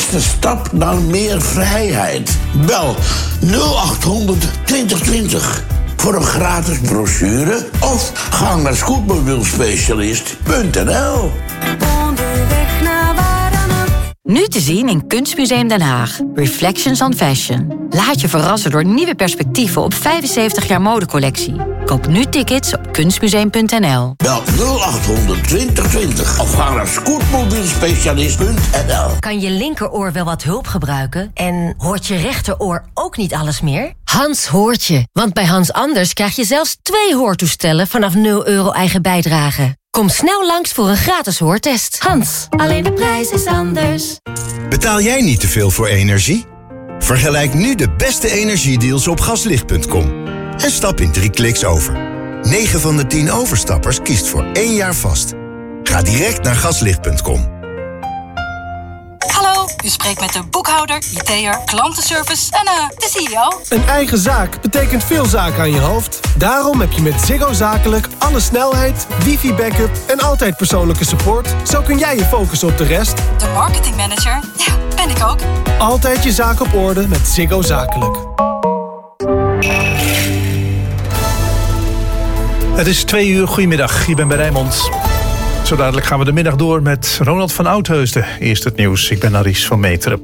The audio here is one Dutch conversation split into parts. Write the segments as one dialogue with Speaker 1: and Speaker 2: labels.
Speaker 1: eerste stap naar meer vrijheid. Bel 0800 2020 voor een gratis brochure of ga naar scootmobielspecialist.nl.
Speaker 2: Nu te zien in Kunstmuseum Den Haag. Reflections on Fashion. Laat je verrassen door nieuwe perspectieven op 75 jaar modecollectie. Koop nu tickets op kunstmuseum.nl.
Speaker 1: Bel 0800 2020 of ga naar scootmobielspecialist.nl.
Speaker 3: Kan je linkeroor wel wat hulp gebruiken? En hoort je rechteroor ook niet alles meer? Hans hoort je. Want bij Hans Anders krijg je zelfs 2 hoortoestellen vanaf €0 eigen bijdrage. Kom snel langs voor een gratis hoortest. Hans, alleen de prijs is anders.
Speaker 4: Betaal jij niet te veel voor energie? Vergelijk nu de beste energiedeals op gaslicht.com. En stap in 3 kliks over. 9 van de 10 overstappers kiest voor 1 jaar vast. Ga direct naar gaslicht.com.
Speaker 5: Hallo, u spreekt met de boekhouder, IT'er, klantenservice en de CEO.
Speaker 6: Een eigen zaak betekent veel zaken aan je hoofd. Daarom heb je met Ziggo Zakelijk alle snelheid, wifi-backup en altijd persoonlijke support. Zo kun jij je focussen op de rest.
Speaker 5: De marketingmanager, ja, ben ik ook.
Speaker 6: Altijd je zaak op orde met Ziggo Zakelijk.
Speaker 7: Het is 2 uur, goedemiddag, ik ben bij Rijnmond. Zo dadelijk gaan we de middag door met Ronald van Oudheusden. Eerst het nieuws, ik ben Aries van Meteren.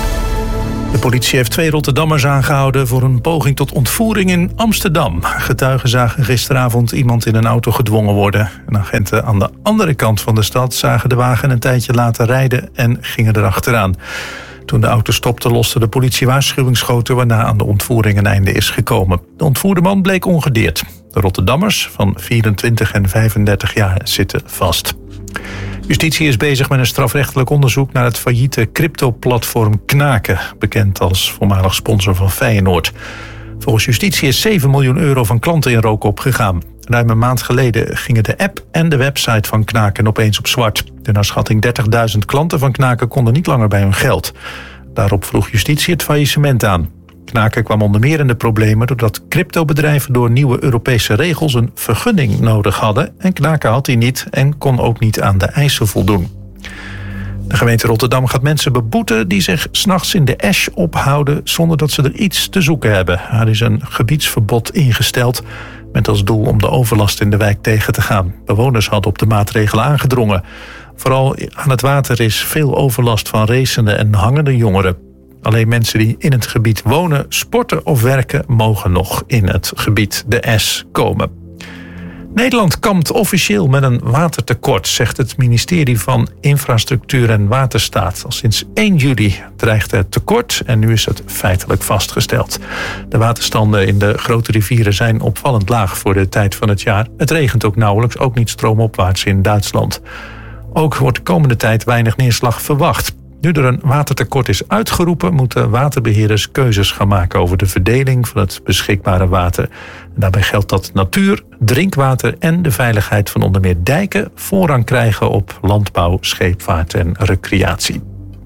Speaker 7: De politie heeft 2 Rotterdammers aangehouden voor een poging tot ontvoering in Amsterdam. Getuigen zagen gisteravond iemand in een auto gedwongen worden. En agenten aan de andere kant van de stad zagen de wagen een tijdje laten rijden en gingen erachteraan. Toen de auto stopte, loste de politie waarschuwingsschoten, waarna aan de ontvoering een einde is gekomen. De ontvoerde man bleek ongedeerd. De Rotterdammers van 24 en 35 jaar zitten vast. Justitie is bezig met een strafrechtelijk onderzoek naar het failliete crypto-platform Knaken, bekend als voormalig sponsor van Feyenoord. Volgens justitie is 7 miljoen euro van klanten in rook opgegaan. Ruim een maand geleden gingen de app en de website van Knaken opeens op zwart. De naar schatting 30.000 klanten van Knaken konden niet langer bij hun geld. Daarop vroeg justitie het faillissement aan. Knaken kwam onder meer in de problemen doordat cryptobedrijven door nieuwe Europese regels een vergunning nodig hadden. En Knaken had die niet en kon ook niet aan de eisen voldoen. De gemeente Rotterdam gaat mensen beboeten die zich 's nachts in de Esch ophouden zonder dat ze er iets te zoeken hebben. Er is een gebiedsverbod ingesteld met als doel om de overlast in de wijk tegen te gaan. Bewoners hadden op de maatregelen aangedrongen. Vooral aan het water is veel overlast van racende en hangende jongeren. Alleen mensen die in het gebied wonen, sporten of werken mogen nog in het gebied de Esch komen. Nederland kampt officieel met een watertekort, zegt het ministerie van Infrastructuur en Waterstaat. Al sinds 1 juli dreigt het tekort en nu is het feitelijk vastgesteld. De waterstanden in de grote rivieren zijn opvallend laag voor de tijd van het jaar. Het regent ook nauwelijks, ook niet stroomopwaarts in Duitsland. Ook wordt de komende tijd weinig neerslag verwacht. Nu er een watertekort is uitgeroepen, moeten waterbeheerders keuzes gaan maken over de verdeling van het beschikbare water. En daarbij geldt dat natuur, drinkwater en de veiligheid van onder meer dijken voorrang krijgen op landbouw, scheepvaart en recreatie.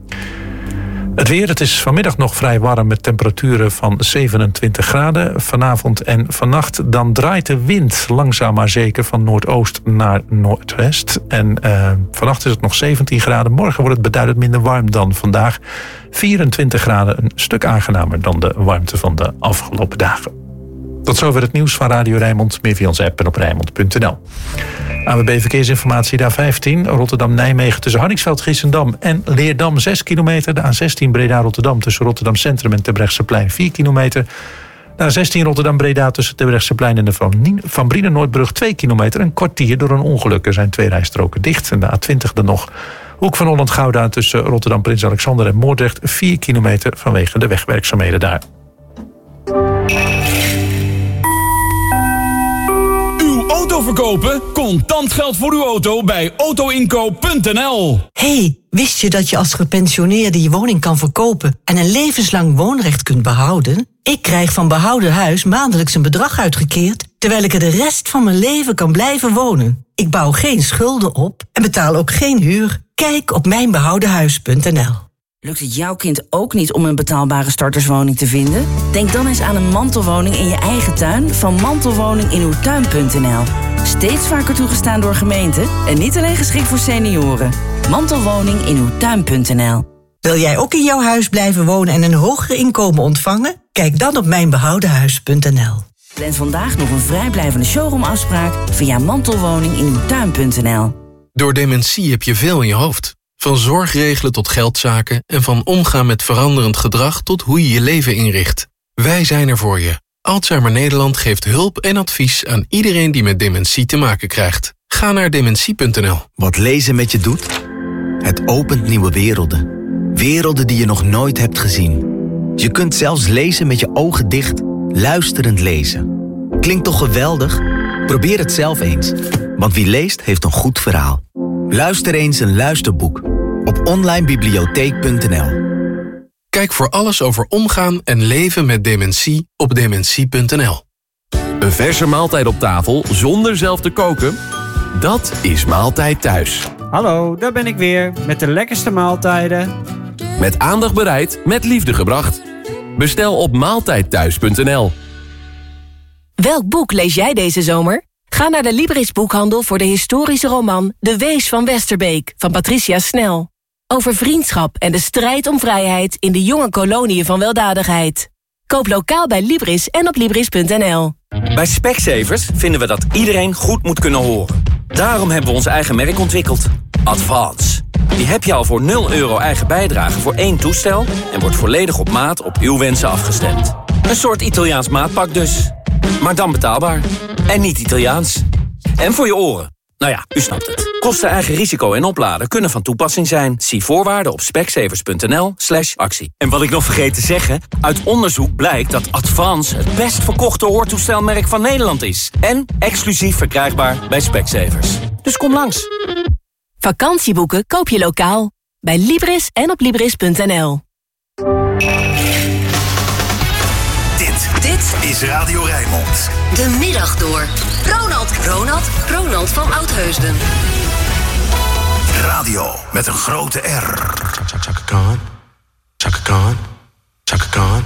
Speaker 7: Het weer, het is vanmiddag nog vrij warm met temperaturen van 27 graden. Vanavond en vannacht dan draait de wind langzaam maar zeker van noordoost naar noordwest. En vannacht is het nog 17 graden. Morgen wordt het beduidend minder warm dan vandaag. 24 graden, een stuk aangenamer dan de warmte van de afgelopen dagen. Tot zover het nieuws van Radio Rijnmond. Meer via onze app en op Rijnmond.nl. ANWB Verkeersinformatie, de A15, Rotterdam-Nijmegen tussen Hardingsveld, Giessendam en Leerdam 6 kilometer. De A16 Breda-Rotterdam tussen Rotterdam Centrum en Terbrechtseplein 4 kilometer. De A16 Rotterdam-Breda tussen Terbrechtseplein en de Van Brienenoordbrug 2 kilometer. Een kwartier door een ongeluk. Er zijn 2 rijstroken dicht. En de A20 dan nog. Hoek van Holland-Gouda tussen Rotterdam, Prins Alexander en Moordrecht 4 kilometer vanwege de wegwerkzaamheden daar.
Speaker 8: Auto verkopen? Contant geld voor uw auto bij autoinkoop.nl.
Speaker 9: Hey, wist je dat je als gepensioneerde je woning kan verkopen en een levenslang woonrecht kunt behouden? Ik krijg van Behouden Huis maandelijks een bedrag uitgekeerd, terwijl ik er de rest van mijn leven kan blijven wonen. Ik bouw geen schulden op en betaal ook geen huur. Kijk op mijnbehoudenhuis.nl.
Speaker 10: Lukt het jouw kind ook niet om een betaalbare starterswoning te vinden? Denk dan eens aan een mantelwoning in je eigen tuin van mantelwoninginuwtuin.nl. Steeds vaker toegestaan door gemeenten en niet alleen geschikt voor senioren. Mantelwoninginuwtuin.nl.
Speaker 9: Wil jij ook in jouw huis blijven wonen en een hoger inkomen ontvangen? Kijk dan op mijnbehoudenhuis.nl.
Speaker 10: Plan vandaag nog een vrijblijvende showroomafspraak via mantelwoninginuwtuin.nl.
Speaker 11: Door dementie heb je veel in je hoofd. Van zorg regelen tot geldzaken en van omgaan met veranderend gedrag tot hoe je je leven inricht. Wij zijn er voor je. Alzheimer Nederland geeft hulp en advies aan iedereen die met dementie te maken krijgt. Ga naar dementie.nl.
Speaker 12: Wat lezen met je doet? Het opent nieuwe werelden. Werelden die je nog nooit hebt gezien. Je kunt zelfs lezen met je ogen dicht, luisterend lezen. Klinkt toch geweldig? Probeer het zelf eens. Want wie leest, heeft een goed verhaal. Luister eens een luisterboek op onlinebibliotheek.nl.
Speaker 11: Kijk voor alles over omgaan en leven met dementie op dementie.nl.
Speaker 13: Een verse maaltijd op tafel zonder zelf te koken? Dat is Maaltijd Thuis.
Speaker 14: Hallo, daar ben ik weer met de lekkerste maaltijden.
Speaker 13: Met aandacht bereid, met liefde gebracht. Bestel op maaltijdthuis.nl.
Speaker 3: Welk boek lees jij deze zomer? Ga naar de Libris boekhandel voor de historische roman De Wees van Westerbeek van Patricia Snel. Over vriendschap en de strijd om vrijheid in de jonge koloniën van weldadigheid. Koop lokaal bij Libris en op Libris.nl.
Speaker 15: Bij Specsavers vinden we dat iedereen goed moet kunnen horen. Daarom hebben we ons eigen merk ontwikkeld. Advance. Die heb je al voor €0 eigen bijdrage voor 1 toestel en wordt volledig op maat op uw wensen afgestemd. Een soort Italiaans maatpak dus. Maar dan betaalbaar. En niet Italiaans. En voor je oren. Nou ja, u snapt het. Kosten, eigen risico en opladen kunnen van toepassing zijn. Zie voorwaarden op specsavers.nl/actie. En wat ik nog vergeet te zeggen, uit onderzoek blijkt dat Advance het best verkochte hoortoestelmerk van Nederland is. En exclusief verkrijgbaar bij Specsavers. Dus kom langs.
Speaker 3: Vakantieboeken koop je lokaal. Bij Libris en op Libris.nl.
Speaker 16: Dit is Radio Rijnmond.
Speaker 17: De middag door. Ronald van Oudheusden.
Speaker 16: Radio met een grote R.
Speaker 18: Chaka Khan.